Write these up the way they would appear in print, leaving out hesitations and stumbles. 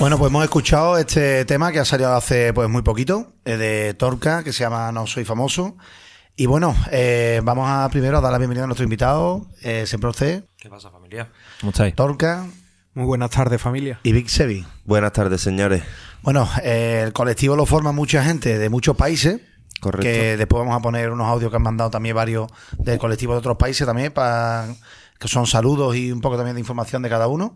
Bueno, pues hemos escuchado este tema que ha salido hace pues muy poquito, de Torca, que se llama No Soy Famoso. Y bueno, vamos a primero a dar la bienvenida a nuestro invitado, siempre usted. ¿Qué pasa, familia? ¿Cómo estáis? Torca. Muy buenas tardes, familia. Y Big Sevi. Buenas tardes, señores. Bueno, el colectivo lo forma mucha gente de muchos países. Correcto. Que después vamos a poner unos audios que han mandado también varios del colectivo de otros países también, que son saludos y un poco también de información de cada uno.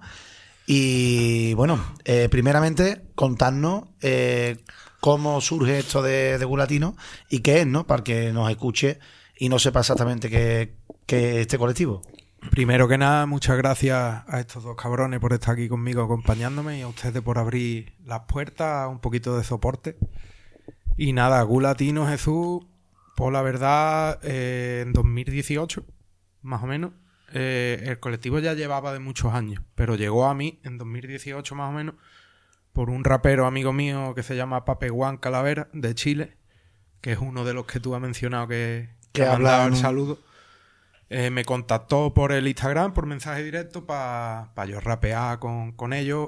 Y bueno, primeramente contarnos cómo surge esto de Gulatino y qué es, ¿no? Para que nos escuche y no sepa exactamente qué es este colectivo. Primero que nada, muchas gracias a estos dos cabrones por estar aquí conmigo acompañándome y a ustedes por abrir las puertas, un poquito de soporte. Y nada, Gulatino, Jesús, pues la verdad, en 2018, más o menos, el colectivo ya llevaba de muchos años, pero llegó a mí en 2018 más o menos por un rapero amigo mío que se llama Pape Juan Calavera, de Chile, que es uno de los que tú has mencionado que ha mandado el saludo. Me contactó por el Instagram, por mensaje directo, para yo rapear con ellos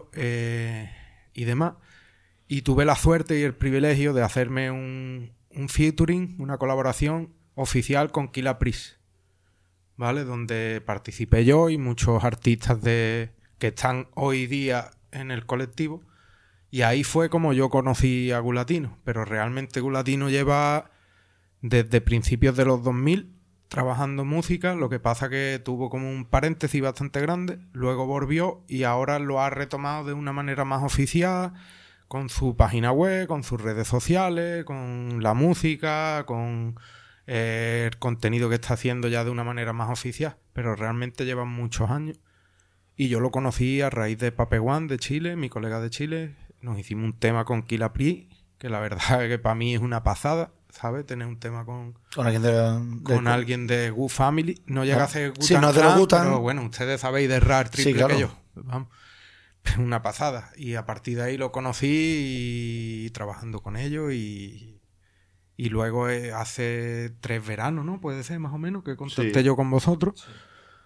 y demás. Y tuve la suerte y el privilegio de hacerme un featuring, una colaboración oficial con Killa Priest, ¿vale? Donde participé yo y muchos artistas que están hoy día en el colectivo. Y ahí fue como yo conocí a Gulatino. Pero realmente Gulatino lleva desde principios de los 2000 trabajando música. Lo que pasa que tuvo como un paréntesis bastante grande. Luego volvió y ahora lo ha retomado de una manera más oficial, con su página web, con sus redes sociales, con la música, con el contenido que está haciendo ya de una manera más oficial, pero realmente llevan muchos años. Y yo lo conocí a raíz de Pape Juan de Chile, mi colega de Chile. Nos hicimos un tema con Killa Priest, que la verdad es que para mí es una pasada, ¿sabes? Tener un tema con alguien de Gu Family. No llega a ser Gu-Tang sí, no te lo gustan, pero bueno, ustedes sabéis de rap triple, sí, claro, que yo. Vamos. Una pasada. Y a partir de ahí lo conocí y trabajando con ellos y luego hace 3 veranos, ¿no? Puede ser más o menos que contacté yo con vosotros. Sí.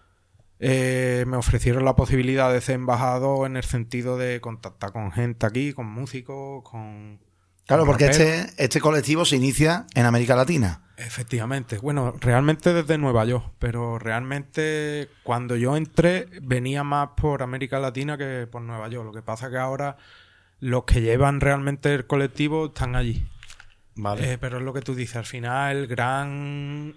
Me ofrecieron la posibilidad de ser embajador en el sentido de contactar con gente aquí, con músicos, con... Claro, porque este colectivo se inicia en América Latina. Efectivamente. Bueno, realmente desde Nueva York, pero realmente cuando yo entré venía más por América Latina que por Nueva York. Lo que pasa es que ahora los que llevan realmente el colectivo están allí. Vale. Pero es lo que tú dices, al final el gran,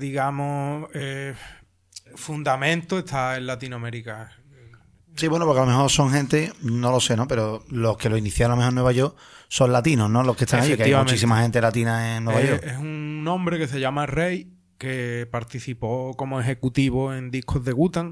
fundamento está en Latinoamérica. Sí, bueno, porque a lo mejor son gente, no lo sé, ¿no? Pero los que lo iniciaron a lo mejor en Nueva York son latinos, ¿no? Los que están allí, que hay muchísima gente latina en Nueva York. Es un hombre que se llama Rey, que participó como ejecutivo en discos de Wu-Tang,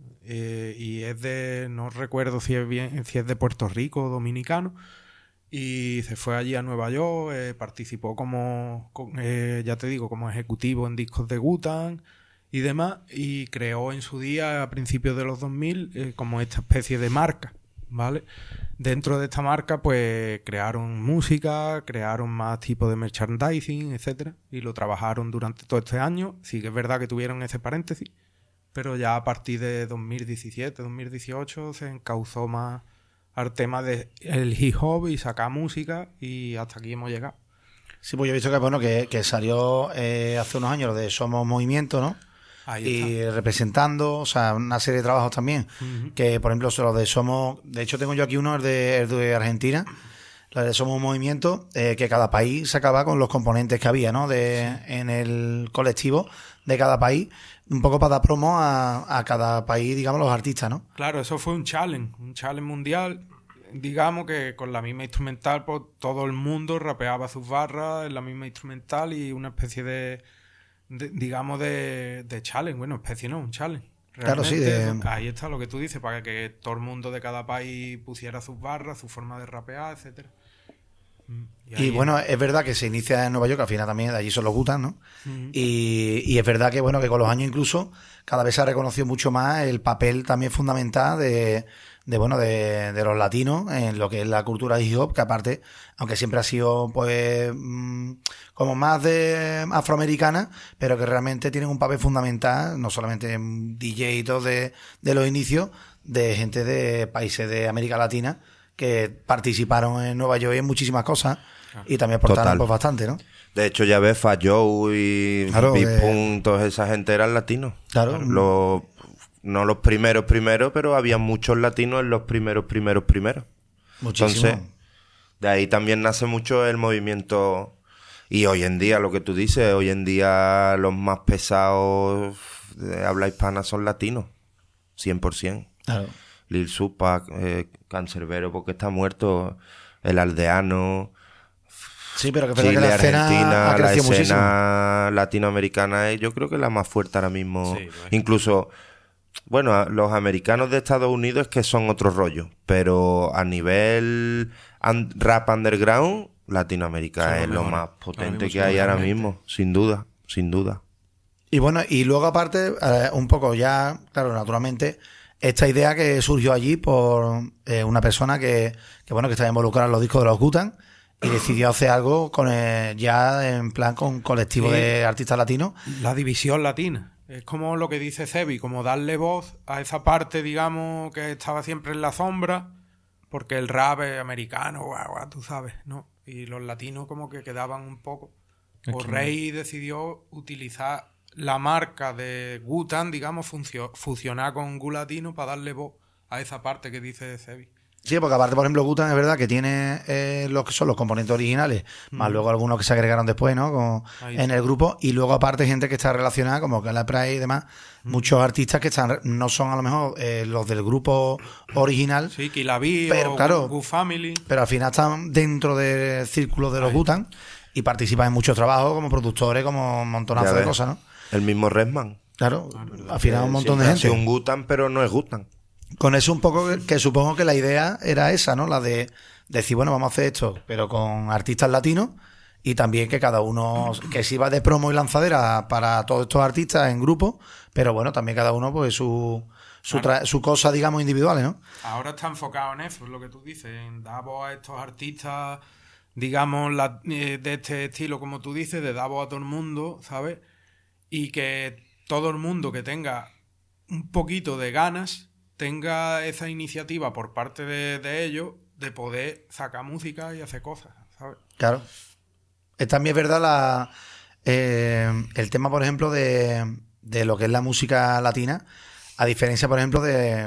y es de, no recuerdo si es de Puerto Rico o dominicano, y se fue allí a Nueva York, participó como ejecutivo en discos de Wu-Tang y demás, y creó en su día, a principios de los 2000, como esta especie de marca, ¿vale? Dentro de esta marca, pues, crearon música, crearon más tipos de merchandising, etcétera, y lo trabajaron durante todo este año. Sí que es verdad que tuvieron ese paréntesis, pero ya a partir de 2017, 2018, se encauzó más al tema del hip hop y sacar música, y hasta aquí hemos llegado. Sí, pues yo he visto que, bueno, que salió hace unos años lo de Somos Movimiento, ¿no? Y representando, o sea, una serie de trabajos también, que por ejemplo los de Somos, de hecho tengo yo aquí uno, el de Argentina, la de Somos Movimiento, que cada país sacaba con los componentes que había, ¿no? En el colectivo de cada país, un poco para dar promo a cada país, digamos, los artistas, ¿no? Claro, eso fue un challenge mundial. Digamos que con la misma instrumental, pues todo el mundo rapeaba sus barras en la misma instrumental y una especie de challenge. Bueno, especie no, un challenge. Realmente, claro, sí. Ahí está lo que tú dices, para que todo el mundo de cada país pusiera sus barras, su forma de rapear, etcétera. Y bueno, es verdad que se inicia en Nueva York, al final también de allí son los Wu-Tang, ¿no? Y es verdad que, bueno, que con los años incluso cada vez se ha reconocido mucho más el papel también fundamental de los latinos en lo que es la cultura hip hop, que aparte, aunque siempre ha sido pues como más de afroamericana, pero que realmente tienen un papel fundamental, no solamente en DJ y todo de los inicios, de gente de países de América Latina, que participaron en Nueva York en muchísimas cosas y también aportaron pues, bastante, ¿no? De hecho, ya ves, Fat Joe y Big Pun, toda esa gente eran latinos. Claro. No los primeros, pero había muchos latinos en los primeros. Muchísimo. Entonces, de ahí también nace mucho el movimiento. Y hoy en día, lo que tú dices, hoy en día los más pesados de habla hispana son latinos. 100%. Claro. Lil Supa, Cancerbero porque está muerto, El Aldeano. Sí, pero que, Chile, que la Argentina, la escena muchísimo. latinoamericana es, yo creo que la más fuerte ahora mismo. Sí, pues. Incluso, bueno, los americanos de Estados Unidos es que son otro rollo, pero a nivel rap underground, Latinoamérica es lo más potente que hay ahora mismo, sin duda. Y bueno, y luego aparte, un poco ya, claro, naturalmente, esta idea que surgió allí por una persona que estaba involucrada en los discos de los Wu-Tang y decidió hacer algo con ya en plan con colectivo de artistas latinos. La división latina. Es como lo que dice Cebi, como darle voz a esa parte, digamos, que estaba siempre en la sombra, porque el rap es americano, tú sabes, ¿no? Y los latinos como que quedaban un poco. Rey decidió utilizar la marca de Wu-Tang, digamos, fusionar con Gu Latino para darle voz a esa parte que dice Cebi. Sí, porque aparte, por ejemplo, Wu-Tang es verdad que tiene lo que son los componentes originales, más luego algunos que se agregaron después, ¿no? En el grupo, y luego aparte gente que está relacionada, como Gala Pride y demás, muchos artistas que no son a lo mejor los del grupo original. Sí, Kilabi pero, o claro, Wu Family. Pero al final están dentro del círculo de los Wu-Tang y participan en muchos trabajos como productores, como un montonazo de cosas, ¿no? El mismo Redman. Claro, al final un montón de gente. Es un Wu-Tang, pero no es Wu-Tang. Con eso un poco que supongo que la idea era esa, ¿no? La de decir, bueno, vamos a hacer esto, pero con artistas latinos y también que cada uno, que sirva de promo y lanzadera para todos estos artistas en grupo, pero bueno, también cada uno pues su cosa, digamos, individuales, ¿no? Ahora está enfocado en eso, es lo que tú dices, en dar voz a estos artistas, digamos, de este estilo, como tú dices, de dar voz a todo el mundo, ¿sabes? Y que todo el mundo que tenga un poquito de ganas tenga esa iniciativa por parte de ellos de poder sacar música y hacer cosas, ¿sabes? Claro. También es verdad el tema, por ejemplo, de lo que es la música latina, a diferencia, por ejemplo, de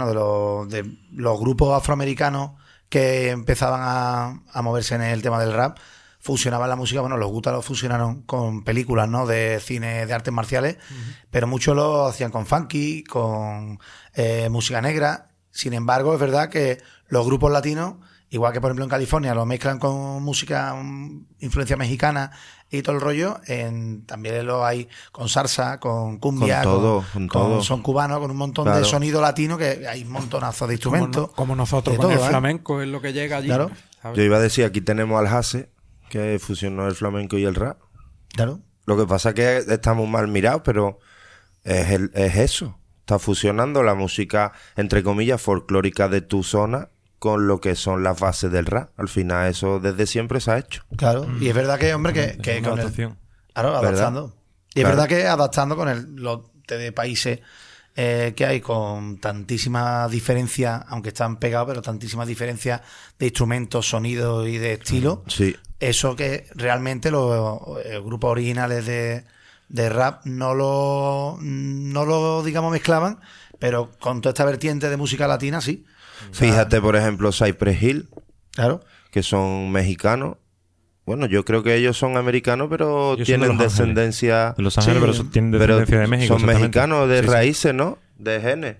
los grupos afroamericanos que empezaban a moverse en el tema del rap, fusionaban la música, bueno, los Wu-Tang lo fusionaron con películas, ¿no? De cine de artes marciales, pero muchos lo hacían con funky, con música negra. Sin embargo, es verdad que los grupos latinos, igual que por ejemplo en California, lo mezclan con música, influencia mexicana y todo el rollo, también lo hay con salsa, con cumbia, con todo. Son cubanos, con un montón de sonido latino, que hay un montonazo de instrumentos. Como nosotros con el flamenco, es lo que llega allí. Claro. ¿Sabes? Yo iba a decir, aquí tenemos al Hase, que fusionó el flamenco y el rap. Claro. Lo que pasa es que estamos mal mirados, pero es eso. Está fusionando la música, entre comillas, folclórica de tu zona con lo que son las bases del rap. Al final eso desde siempre se ha hecho. Claro. Y es verdad que, hombre, que con adaptación. Claro, adaptando. Y es verdad que adaptando con los de países que hay con tantísimas diferencias, aunque están pegados, pero tantísimas diferencias de instrumentos, sonidos y de estilo. Sí. Eso que realmente los grupos originales de rap no lo digamos mezclaban, pero con toda esta vertiente de música latina sí. Fíjate, por ejemplo, Cypress Hill, claro, que son mexicanos. Bueno, yo creo que ellos son americanos, pero Ellos tienen descendencia... De Los Ángeles, pero tienen descendencia de México. Son mexicanos de raíces, ¿no? De genes.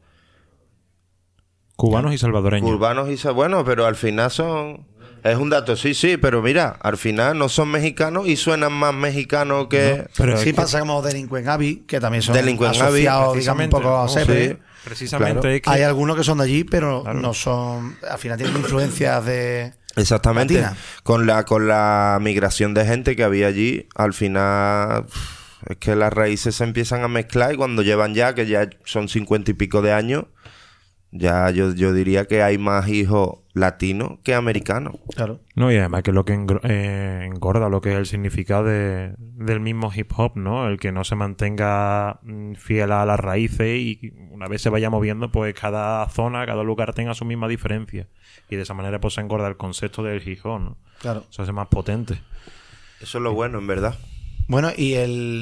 Cubanos y salvadoreños. Bueno, pero al final son... Es un dato, sí, pero mira, al final no son mexicanos y suenan más mexicanos que... No, pero sí pasa como Delinquent Abbey, que también son asociados, digamos, un poco a Sepre. Sí. Precisamente claro. es que... Hay algunos que son de allí, pero no son... Al final tienen influencias de... Exactamente. Latina. Con la migración de gente que había allí, al final es que las raíces se empiezan a mezclar y cuando llevan que ya son 50 y pico de años, Ya yo diría que hay más hijos latinos que americanos. Claro. No, y además que es lo que engorda lo que es el significado del mismo hip hop, ¿no? El que no se mantenga fiel a las raíces y una vez se vaya moviendo, pues cada zona, cada lugar tenga su misma diferencia. Y de esa manera pues se engorda el concepto del hip hop, ¿no? Claro. Se hace más potente. Eso es lo bueno, en verdad. Bueno, y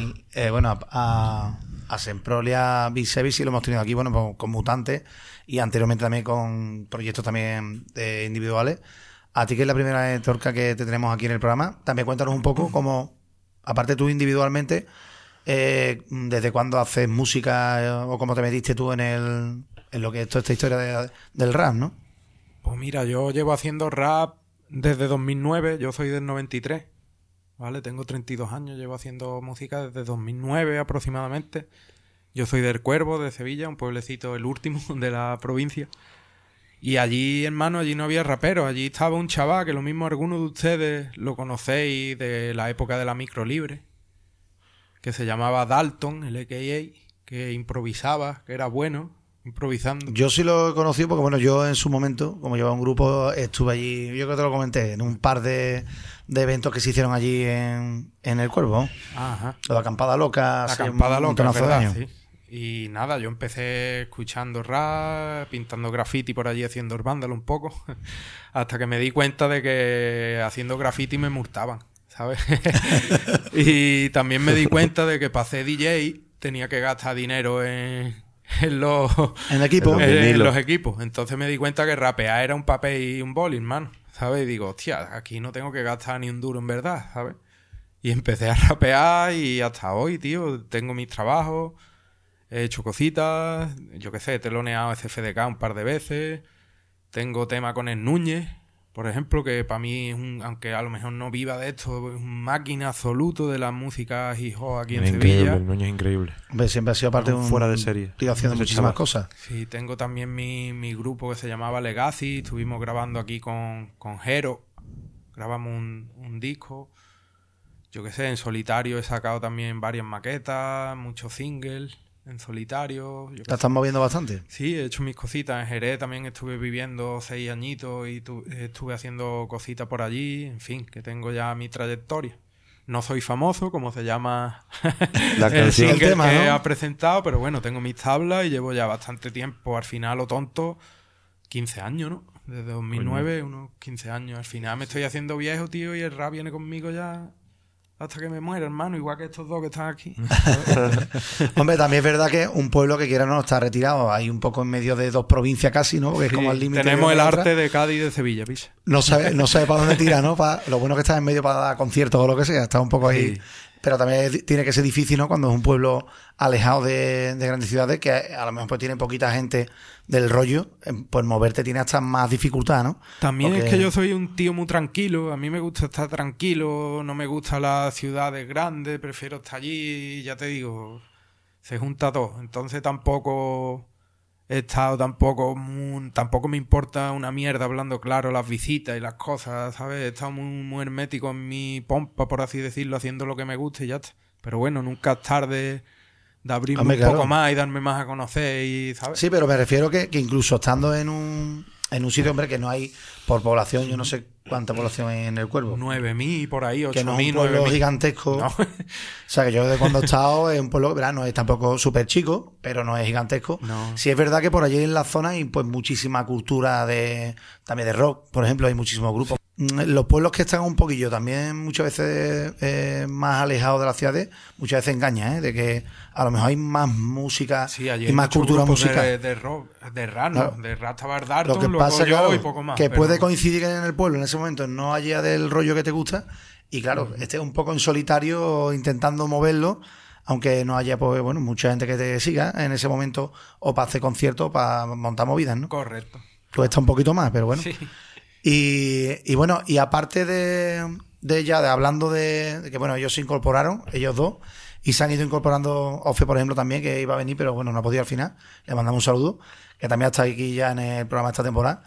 a Semprolia Bisevi sí lo hemos tenido aquí, bueno, pues, con Mutantes y anteriormente también con proyectos también individuales. A ti, que es la primera vez, Torca, que te tenemos aquí en el programa, también cuéntanos un poco cómo, aparte tú individualmente, desde cuándo haces música o cómo te metiste tú en lo que es toda esta historia del rap, ¿no? Pues mira, yo llevo haciendo rap desde 2009, yo soy del 93, ¿vale? Tengo 32 años, llevo haciendo música desde 2009 aproximadamente. Yo soy del Cuervo, de Sevilla, un pueblecito, el último de la provincia. Y allí, hermano, allí no había raperos. Allí estaba un chaval que lo mismo algunos de ustedes lo conocéis de la época de la micro libre, que se llamaba Dalton, el a.k.a., que improvisaba, que era bueno improvisando. Yo sí lo he conocido porque, bueno, yo en su momento, como llevaba un grupo, estuve allí, yo creo que te lo comenté, en un par de eventos que se hicieron allí en el Cuervo. Ajá. Lo de Acampada Loca. La Acampada Loca, ¿verdad? Sí. Y nada, yo empecé escuchando rap, pintando graffiti por allí, haciendo el vándalo un poco, hasta que me di cuenta de que haciendo graffiti me multaban, ¿sabes? Y también me di cuenta de que para ser DJ tenía que gastar dinero en los equipos. Entonces me di cuenta que rapear era un papel y un boli, hermano, ¿sabes? Y digo, hostia, aquí no tengo que gastar ni un duro en verdad, ¿sabes? Y empecé a rapear y hasta hoy, tío, tengo mis trabajos. He hecho cositas, yo qué sé, he teloneado CFDK un par de veces. Tengo tema con el Núñez, por ejemplo, que para mí, aunque a lo mejor no viva de esto, es un máquina absoluto de la música hip hop aquí en Sevilla. El Núñez es increíble. Siempre ha sido parte de un... Fuera de serie. Estoy haciendo muchísimas cosas. Sí, tengo también mi grupo que se llamaba Legacy. Estuvimos grabando aquí con Jero. Grabamos un disco. Yo qué sé, en solitario he sacado también varias maquetas, muchos singles. En solitario. ¿Te estás moviendo bastante? Sí, he hecho mis cositas. En Jerez también estuve viviendo 6 añitos y estuve haciendo cositas por allí. En fin, que tengo ya mi trayectoria. No soy famoso, como se llama la canción, el tema, que ha presentado, pero bueno, tengo mis tablas y llevo ya bastante tiempo. Al final, lo tonto, 15 años, ¿no? Desde 2009, unos 15 años. Al final me estoy haciendo viejo, tío, y el rap viene conmigo ya... hasta que me muera, hermano, igual que estos dos que están aquí. Hombre, también es verdad que un pueblo que quiera no está retirado. Hay un poco en medio de dos provincias casi, ¿no? Porque es como al límite. Tenemos el arte de Cádiz y de Sevilla, picha. No sabe para dónde tira, ¿no? Lo bueno que está en medio para dar conciertos o lo que sea. Está un poco ahí. Sí. Pero también tiene que ser difícil, ¿no? Cuando es un pueblo alejado de grandes ciudades, que a lo mejor pues tiene poquita gente del rollo, pues moverte tiene hasta más dificultad, ¿no? También porque... es que yo soy un tío muy tranquilo, a mí me gusta estar tranquilo, no me gustan las ciudades grandes, prefiero estar allí, ya te digo, se junta todo. Entonces tampoco he estado, tampoco me importa una mierda, hablando claro, las visitas y las cosas, ¿sabes? He estado muy hermético en mi pompa, por así decirlo, haciendo lo que me gusta y ya está. Pero bueno, nunca es tarde de abrirme un poco más y darme más a conocer, y ¿sabes? Sí, pero me refiero que incluso estando en un sitio, hombre, que no hay por población, yo no sé cuánta población hay en el Cuervo. 9.000 por ahí, 8.000. Que no es un pueblo 9.000. gigantesco. No. O sea, que yo de cuando he estado es un pueblo, ¿verdad? No es tampoco súper chico, pero no es gigantesco. No. Sí es verdad que por allí en la zona hay pues muchísima cultura también de rock, por ejemplo, hay muchísimos grupos. Los pueblos que están un poquillo también muchas veces más alejados de las ciudades, muchas veces engañan, de que a lo mejor hay más música y más cultura musical. De rock, de rap, ¿no? De rap estaba Darton, lo que pasa, claro, y poco más. Que puede coincidir en el pueblo en ese momento no haya del rollo que te gusta y claro, estés un poco en solitario intentando moverlo, aunque no haya pues bueno mucha gente que te siga en ese momento o para hacer conciertos o para montar movidas, ¿no? Correcto. Cuesta un poquito más, pero bueno. Sí. Y bueno, y aparte hablando de que bueno, ellos se incorporaron, ellos dos, y se han ido incorporando Ofe, por ejemplo, también, que iba a venir, pero bueno, no ha podido al final. Le mandamos un saludo, que también está aquí ya en el programa esta temporada.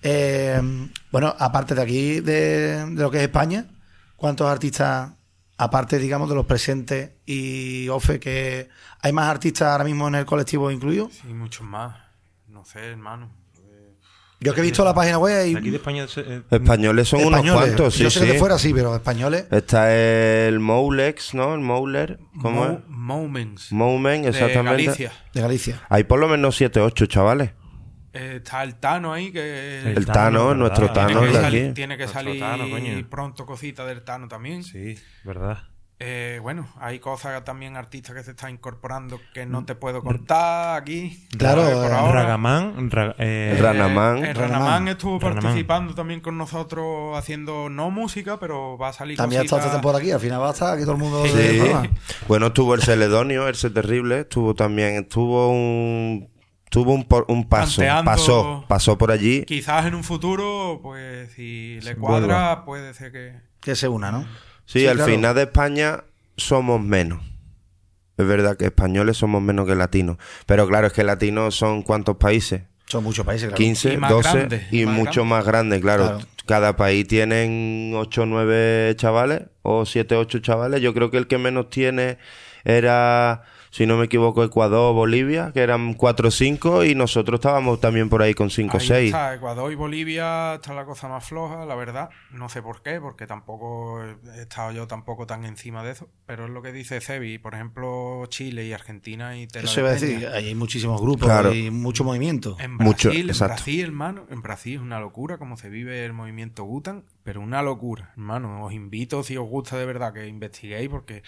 Bueno, aparte de aquí, de lo que es España, ¿cuántos artistas, aparte, digamos, de los presentes y Ofe, que hay más artistas ahora mismo en el colectivo incluidos? Sí, muchos más. No sé, hermano. Yo que he visto la página web y... Aquí de España... Españoles son unos cuantos, sí, yo sé que de fuera sí, pero españoles... Está el Moulex, ¿no? El Mouler. ¿Cómo es? Moumen, exactamente. De Galicia. Hay por lo menos 7 8 chavales. Está el Tano ahí, que... El Tano, nuestro Tano de aquí. Tiene que salir pronto cosita del Tano también. Sí, verdad. Bueno, hay cosas también, artistas que se están incorporando que no te puedo contar aquí. Claro, Ragamán. El Ranamán. El Ranamán estuvo participando también con nosotros haciendo no música, pero va a salir también cosita... ha estado esta temporada aquí, al final va a estar aquí todo el mundo. Sí. Bueno, estuvo el Celedonio, el C Terrible, estuvo un paso. Pasó por allí. Quizás en un futuro, pues si le cuadra, puede ser que se una, ¿no? Sí, al final de España somos menos. Es verdad que españoles somos menos que latinos. Pero claro, es que latinos son ¿cuántos países? Son muchos países, claro. 15, 12 y mucho más grandes, claro. Cada país tienen 8 o 9 chavales o 7 o 8 chavales. Yo creo que el que menos tiene era... Si no me equivoco, Ecuador, Bolivia, que eran 4 o 5, y nosotros estábamos también por ahí con 5 o 6. Ecuador y Bolivia está la cosa más floja, la verdad. No sé por qué, porque tampoco he estado yo tampoco tan encima de eso. Pero es lo que dice Sebi. Por ejemplo, Chile y Argentina y Eso iba a decir, hay muchísimos grupos y mucho movimiento. En Brasil, hermano, en Brasil es una locura como se vive el movimiento Wu-Tang, pero una locura, hermano. Os invito, si os gusta de verdad, que investiguéis, porque...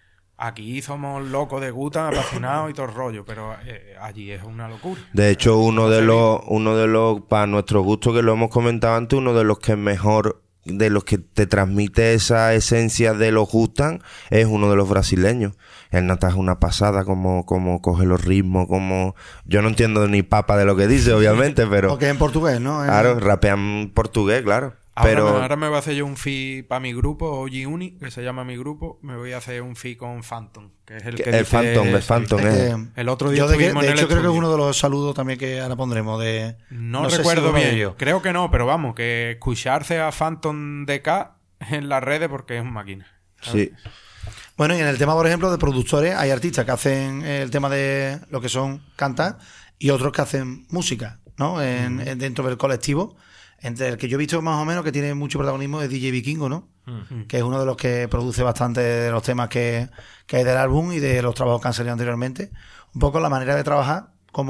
Aquí somos locos de Wu-Tang, apasionados y todo el rollo, pero allí es una locura. De hecho, uno de los, para nuestro gusto, que lo hemos comentado antes, uno de los que mejor, de los que te transmite esa esencia de los Wu-Tang, es uno de los brasileños. El Nata es una pasada, como coge los ritmos, como... Yo no entiendo ni papa de lo que dice, obviamente, pero... Porque es en portugués, ¿no? Claro, rapean portugués, claro. Ahora me voy a hacer yo un feat para mi grupo, OG Uni, que se llama mi grupo. Me voy a hacer un feat con Phantom, que es el que el dice... Phantom. El otro día de hecho creo que es uno de los saludos también que ahora pondremos de... No recuerdo bien. Creo que no, pero vamos, que escucharse a Phantom DK en las redes porque es un máquina. ¿Sabes? Sí. Bueno, y en el tema, por ejemplo, de productores, hay artistas que hacen el tema de lo que son cantar y otros que hacen música, ¿no? Dentro del colectivo. Entre el que yo he visto más o menos que tiene mucho protagonismo es DJ Vikingo, ¿no? Que es uno de los que produce bastante de los temas que hay del álbum y de los trabajos que han salido anteriormente. Un poco la manera de trabajar,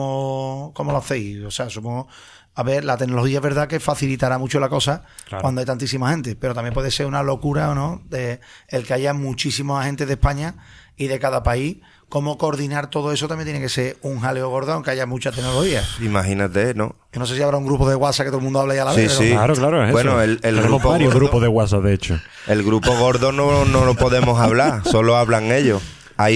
¿cómo lo hacéis? O sea, supongo... A ver, la tecnología es verdad que facilitará mucho la cosa cuando hay tantísima gente, pero también puede ser una locura, ¿o no? De el que haya muchísima gente de España y de cada país. Cómo coordinar todo eso también tiene que ser un jaleo gordo, aunque haya mucha tecnología. Imagínate, ¿no? Yo no sé si habrá un grupo de WhatsApp que todo el mundo hable a la vez. Sí. Claro, es bueno, eso. el grupo varios gordo, grupos de WhatsApp, de hecho. El grupo gordo no lo podemos hablar, solo hablan ellos. Hay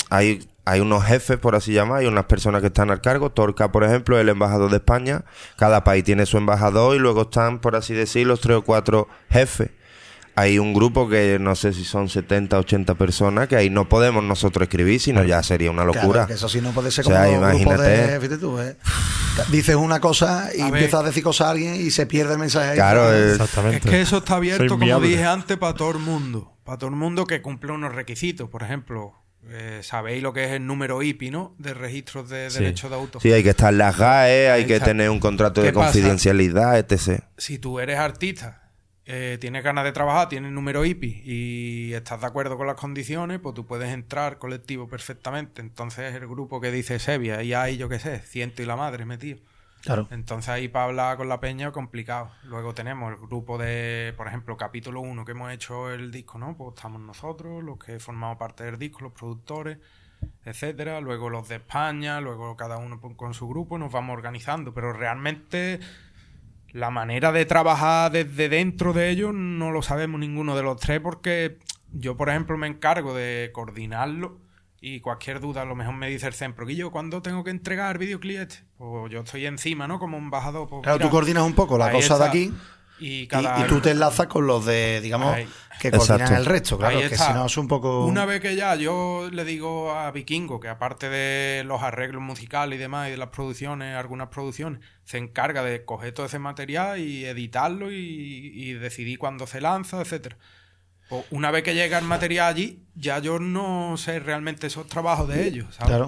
unos jefes, por así llamar, hay unas personas que están al cargo. Torca, por ejemplo, es el embajador de España. Cada país tiene su embajador y luego están, por así decir, los 3 o 4 jefes. Hay un grupo que no sé si son 70, 80 personas, que ahí no podemos nosotros escribir, sino ya sería una locura. Claro, que eso sí no puede ser como un imagínate. Grupo de... Fíjate tú, dices una cosa y empiezas a decir cosas a alguien y se pierde el mensaje ahí. Claro, exactamente. Es que eso está abierto, como dije antes, para todo el mundo. Para todo el mundo que cumple unos requisitos. Por ejemplo... sabéis lo que es el número IPI, ¿no? De registros de derechos de autor. Sí, hay que estar en las GAE, hay que tener un contrato de confidencialidad, etc. Si tú eres artista, tienes ganas de trabajar, tienes número IPI y estás de acuerdo con las condiciones, pues tú puedes entrar colectivo perfectamente. Entonces el grupo que dice Sevilla, y hay, yo qué sé, 100 y la madre metido. Claro. Entonces ahí para hablar con la peña es complicado. Luego tenemos el grupo de, por ejemplo, capítulo 1 que hemos hecho el disco, ¿no? Pues estamos nosotros, los que formamos parte del disco, los productores, etcétera. Luego los de España, luego cada uno con su grupo, nos vamos organizando. Pero realmente la manera de trabajar desde dentro de ellos no lo sabemos ninguno de los tres, porque yo, por ejemplo, me encargo de coordinarlo. Y cualquier duda, a lo mejor me dice el Zen, pero yo, ¿cuándo tengo que entregar videoclip? Pues yo estoy encima, ¿no? Como embajador. Pues, claro, mira, tú coordinas un poco la cosa de aquí y tú te enlazas con los de, digamos, que coordinan el resto. Claro, que si no es un poco... Una vez que ya yo le digo a Vikingo que aparte de los arreglos musicales y demás y de las producciones, algunas producciones, se encarga de coger todo ese material y editarlo y decidir cuándo se lanza, etcétera. Pues una vez que llega el material allí, ya yo no sé realmente esos trabajos de ellos, ¿sabes? Claro.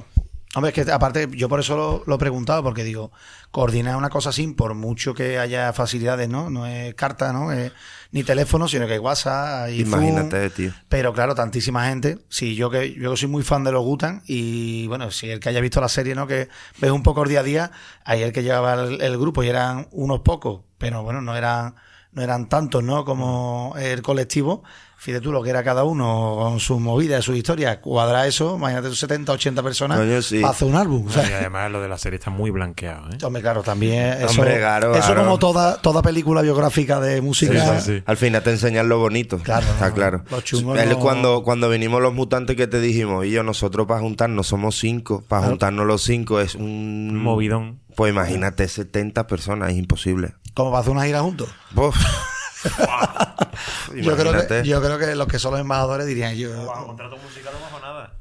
Hombre, es que aparte, yo por eso lo he preguntado, porque digo, coordinar una cosa así, por mucho que haya facilidades, ¿no? No es carta, ¿no? Ni teléfono, sino que hay WhatsApp, hay Imagínate, Zoom, tío. pero claro, tantísima gente. Sí, yo soy muy fan de los Gutan, y bueno, si el que haya visto la serie, ¿no? Que ves un poco el día a día, ahí el que llevaba el grupo, y eran unos pocos, pero bueno, no eran tantos, ¿no? Como el colectivo. Fíjate tú lo que era cada uno con sus movidas, sus historias. Cuadra eso, imagínate 70, 80 personas para hacer un álbum. Y además lo de la serie está muy blanqueado, ¿eh? Hombre, claro, también eso, Hombre, claro. Como toda película biográfica de música. Sí. Al final te enseñan lo bonito. Claro, está claro. Los chungos cuando vinimos los mutantes que te dijimos, y nosotros para juntarnos somos 5, para juntarnos los 5 es un movidón. Pues imagínate 70 personas, es imposible. ¿Cómo para hacer una gira juntos? Yo creo que los que son los embajadores dirían Bajo contrato musical no bajo nada.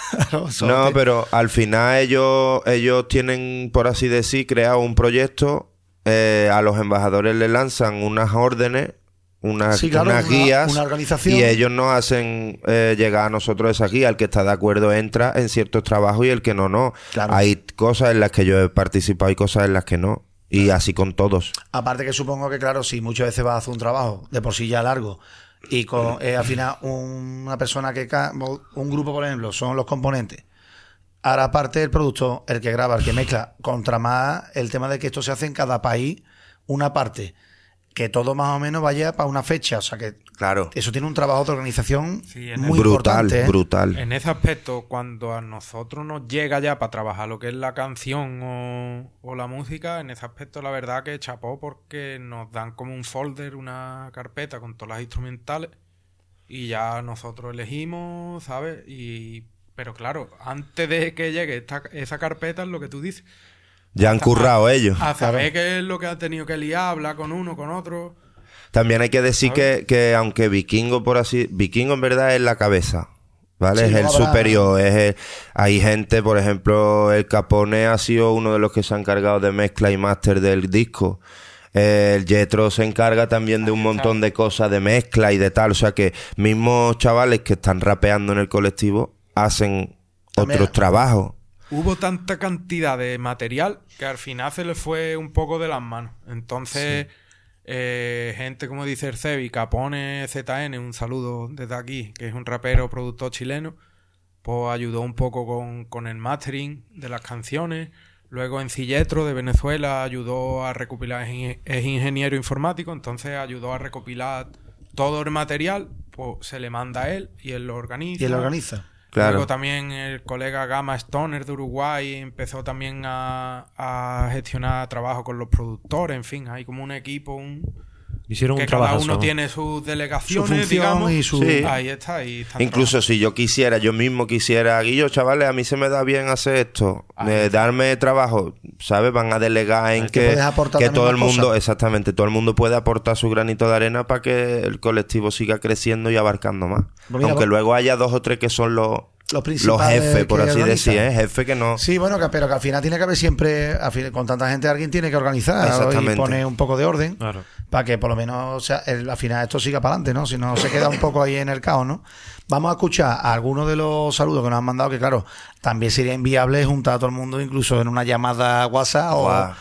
No, pero al final ellos tienen, por así decir, creado un proyecto. A los embajadores le lanzan unas órdenes, unas guías, una organización, y ellos nos hacen llegar a nosotros esa guía. El que está de acuerdo entra en ciertos trabajos y el que no. Claro. Hay cosas en las que yo he participado y cosas en las que no. Y así con todos. Aparte que supongo que, claro, si muchas veces vas a hacer un trabajo de por sí ya largo y con al final una persona un grupo, por ejemplo, son los componentes. Ahora, aparte el productor, el que graba, el que mezcla, contra más el tema de que esto se hace en cada país, una parte, que todo más o menos vaya para una fecha. O sea que claro, eso tiene un trabajo de organización muy brutal, importante. Brutal. En ese aspecto, cuando a nosotros nos llega ya para trabajar lo que es la canción o la música, en ese aspecto la verdad que chapó, porque nos dan como un folder, una carpeta con todas las instrumentales y ya nosotros elegimos, ¿sabes? Pero claro, antes de que llegue esa carpeta es lo que tú dices. Ya han currado ellos. A saber qué es lo que ha tenido que liar, hablar con uno, con otro. También hay que decir que aunque Vikingo en verdad es la cabeza, ¿vale? Sí, es el superior. Hay gente, por ejemplo, el Capone ha sido uno de los que se ha encargado de mezcla y máster del disco. El Yetro se encarga también de un montón de cosas de mezcla y de tal. O sea que mismos chavales que están rapeando en el colectivo hacen otros trabajos. Hubo tanta cantidad de material que al final se le fue un poco de las manos. Entonces, gente como dice el Cebi, Capone ZN, un saludo desde aquí, que es un rapero, productor chileno, pues ayudó un poco con el mastering de las canciones. Luego en Cilletro de Venezuela ayudó a recopilar, es ingeniero informático, entonces ayudó a recopilar todo el material, pues se le manda a él y él lo organiza. Claro. Luego también el colega Gama Stoner de Uruguay empezó también a gestionar trabajo con los productores. En fin, hay como un equipo, hicieron que un cada trabajazo, uno ¿no? tiene sus delegaciones, su función, digamos, y su... Sí. Ahí está. Incluso si yo mismo quisiera, Guillo, chavales, a mí se me da bien hacer esto, darme trabajo, ¿sabes? Van a delegar en que todo el mundo, cosas. Exactamente, todo el mundo puede aportar su granito de arena para que el colectivo siga creciendo y abarcando más. Pues mira, aunque luego haya 2 o 3 que son los jefes, por así decir, jefe que no. Sí, bueno, pero que al final tiene que haber siempre, con tanta gente, alguien tiene que organizar y poner un poco de orden, claro, para que por lo menos, o sea, al final esto siga para adelante, ¿no? Si no se queda un poco ahí en el caos, ¿no? Vamos a escuchar algunos de los saludos que nos han mandado, que claro, también sería inviable juntar a todo el mundo incluso en una llamada WhatsApp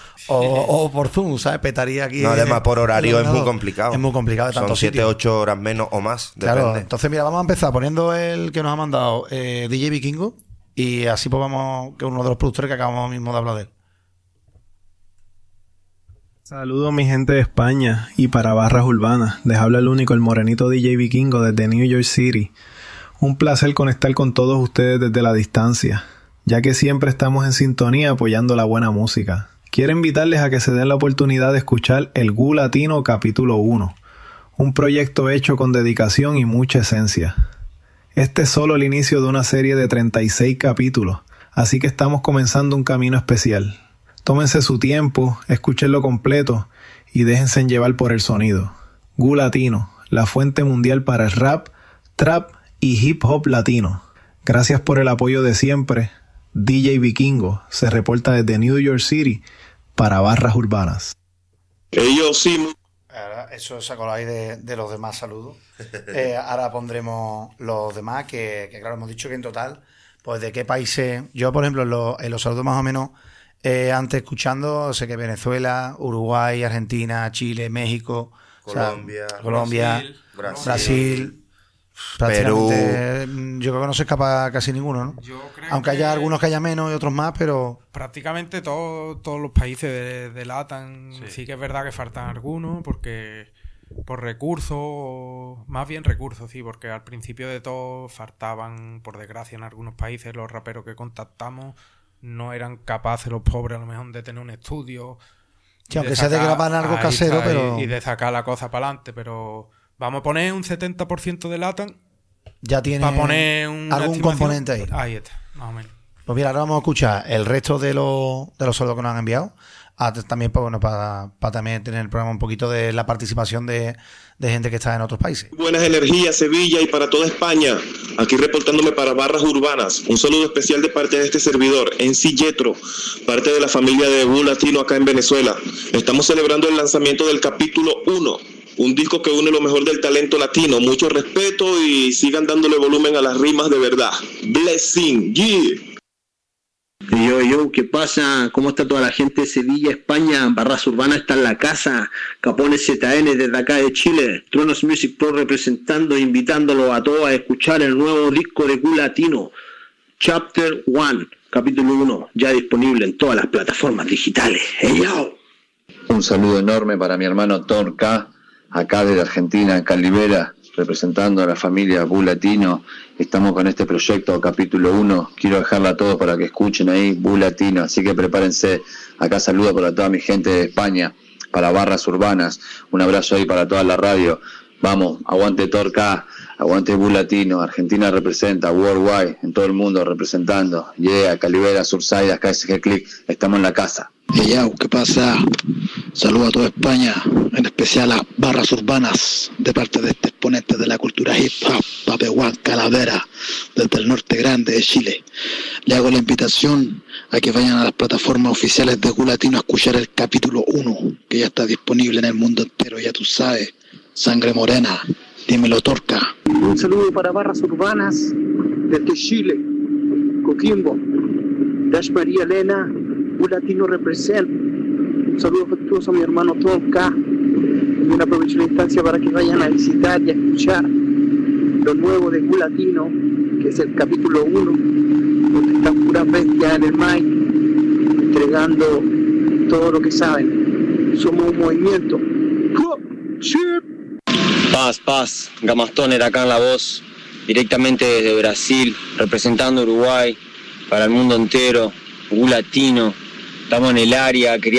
o por Zoom, ¿sabes? Petaría aquí. No, además por horario es muy complicado. Es muy complicado de tantos Son 7, sitios. 8 horas menos o más, depende. Claro, entonces mira, vamos a empezar poniendo el que nos ha mandado DJ Vikingo, y así pues vamos, que es uno de los productores que acabamos mismo de hablar de él. Saludos mi gente de España y para Barras Urbanas. Les habla el único, el morenito DJ Vikingo desde New York City. Un placer conectar con todos ustedes desde la distancia, ya que siempre estamos en sintonía apoyando la buena música. Quiero invitarles a que se den la oportunidad de escuchar el GU Latino capítulo 1, un proyecto hecho con dedicación y mucha esencia. Este es solo el inicio de una serie de 36 capítulos, así que estamos comenzando un camino especial. Tómense su tiempo, escúchenlo completo y déjense llevar por el sonido. GU Latino, la fuente mundial para el rap, trap y hip hop latino. Gracias por el apoyo de siempre. DJ Vikingo se reporta desde New York City para Barras Urbanas. Ellos sí. Ahora, eso os acordáis de los demás saludos. Ahora pondremos los demás, que claro, hemos dicho que en total pues de qué países. Yo, por ejemplo, en los saludos más o menos, antes escuchando, sé que Venezuela, Uruguay, Argentina, Chile, México, Colombia, Brasil, Perú. Yo creo que no se escapa casi ninguno, ¿no? Aunque haya algunos que haya menos y otros más, pero prácticamente todos los países de LATAM sí que es verdad que faltan algunos, porque por recursos, más bien recursos, sí, porque al principio de todo faltaban, por desgracia, en algunos países los raperos que contactamos no eran capaces, los pobres a lo mejor, de tener un estudio. Sí, aunque sea de grabar algo casero, pero... Y de sacar la cosa para adelante, pero vamos a poner un 70% de LATAM. Ya tiene para poner algún componente ahí. Ahí está, más o menos. Pues mira, ahora vamos a escuchar el resto de los saludos que nos han enviado. También, pues, bueno, para también tener el programa un poquito de la participación de gente que está en otros países. Buenas energías, Sevilla y para toda España. Aquí reportándome para Barras Urbanas. Un saludo especial de parte de este servidor, MC Yetro, parte de la familia de Bull Latino acá en Venezuela. Estamos celebrando el lanzamiento del capítulo 1. Un disco que une lo mejor del talento latino. Mucho respeto y sigan dándole volumen a las rimas de verdad. Blessing, yeah. Yo, ¿qué pasa? ¿Cómo está toda la gente de Sevilla, España? Barras Urbanas está en la casa. Capones ZN desde acá de Chile. Tronos Music Pro representando e invitándolo a todos a escuchar el nuevo disco de Bull Latino, Chapter 1, capítulo 1, ya disponible en todas las plataformas digitales. ¡Hey, yo! Un saludo enorme para mi hermano Thor K, acá desde Argentina, en Calibera, representando a la familia Bull Latino. Estamos con este proyecto, capítulo 1. Quiero dejarla a todos para que escuchen ahí, Bull Latino. Así que prepárense. Acá saludo para toda mi gente de España, para Barras Urbanas. Un abrazo ahí para toda la radio. Vamos, aguante Thor K, aguante Bull Latino. Argentina representa, worldwide, en todo el mundo representando. Yeah, Calibera, Surfside, KSG Click. Estamos en la casa. Hey, yo, ¿qué pasa? Saludo a toda España, en especial a Barras Urbanas, de parte de este exponente de la cultura hip hop, Pape Juan Calavera, desde el norte grande de Chile. Le hago la invitación a que vayan a las plataformas oficiales de Bull Latino a escuchar el capítulo 1, que ya está disponible en el mundo entero, ya tú sabes. Sangre morena, dímelo Torca. Un saludo para Barras Urbanas, desde Chile, Coquimbo, Dash María Elena, Bull Latino represent. Un saludo afectuoso a mi hermano Tonka. También aprovecho la instancia para que vayan a visitar y a escuchar lo nuevo de Bull Latino, que es el capítulo 1, donde están puras bestias en el mic, entregando todo lo que saben. Somos un movimiento. Paz, Gamastoner acá en la voz, directamente desde Brasil, representando Uruguay para el mundo entero, Bull Latino. Estamos en el área, quería